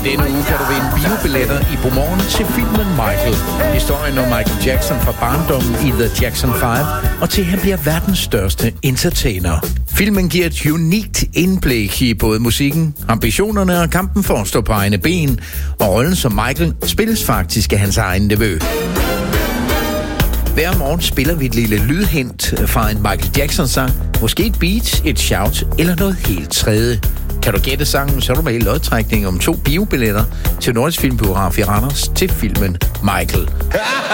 denne uge kan du vinde biobilletter i Godmorgen til filmen Michael. Historien om Michael Jackson fra barndommen i The Jackson 5 og til han bliver verdens største entertainer. Filmen giver et unikt indblik i både musikken, ambitionerne og kampen for at stå på egne ben, og rollen som Michael spilles faktisk af hans egen nevø. Hver morgen spiller vi et lille lydhint fra en Michael Jackson-sang, måske et beat, et shout eller noget helt tredje. Kan du gætte sangen, så er du med i lodtrækning om 2 biobilletter til Nordisk Filmbiograf i Randers til filmen Michael.